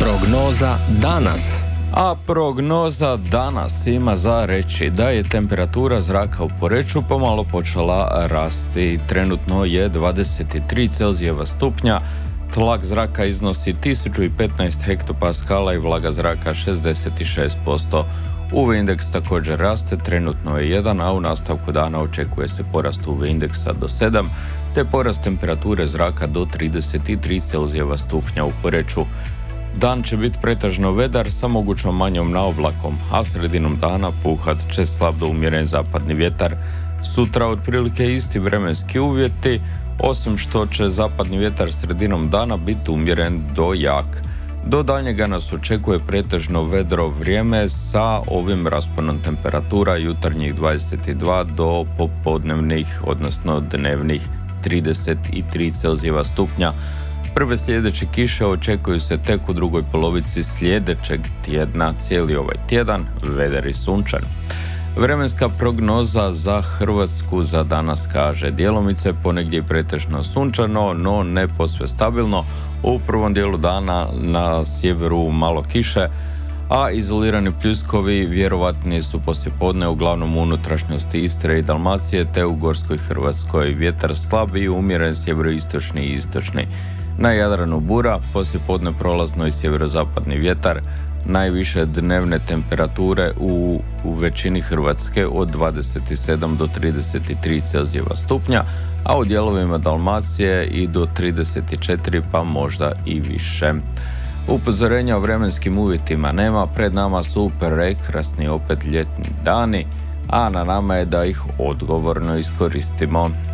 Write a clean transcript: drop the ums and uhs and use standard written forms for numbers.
Prognoza danas. A prognoza danas ima za reći da je temperatura zraka u Poreču pomalo počela rasti. Trenutno je 23 Celzijeva stupnja, tlak zraka iznosi 1015 hektopaskala i vlaga zraka 66%. UV indeks također raste, trenutno je 1, a u nastavku dana očekuje se porast UV indeksa do 7, te porast temperature zraka do 33 Celzijeva stupnja u Poreču. Dan će biti pretežno vedar sa mogućom manjom naoblakom, a sredinom dana puhat će slab do umjeren zapadni vjetar. Sutra otprilike isti vremenski uvjeti, osim što će zapadni vjetar sredinom dana biti umjeren do jak. Do daljnjega nas očekuje pretežno vedro vrijeme sa ovim rasponom temperatura jutarnjih 22 do popodnevnih, odnosno dnevnih 33 Celzijeva stupnja. Prve sljedeće kiše očekuju se tek u drugoj polovici sljedećeg tjedna. Cijeli ovaj tjedan vedar i sunčan. Vremenska prognoza za Hrvatsku za danas kaže djelomice, ponegdje pretežno sunčano, no ne posve stabilno. U prvom dijelu dana na sjeveru malo kiše, a izolirani pljuskovi vjerovatni su poslijepodne uglavnom u unutrašnjosti Istre i Dalmacije te u gorskoj Hrvatskoj. Vjetar slab i umjeren sjeveroistočni i istočni. Na Jadranu bura, poslijepodne prolazno i sjeverozapadni vjetar, najviše dnevne temperature u većini Hrvatske od 27 do 33 Celzijeva stupnja, a u dijelovima Dalmacije i do 34 pa možda i više. Upozorenja o vremenskim uvjetima nema, pred nama su prekrasni opet ljetni dani, a na nama je da ih odgovorno iskoristimo.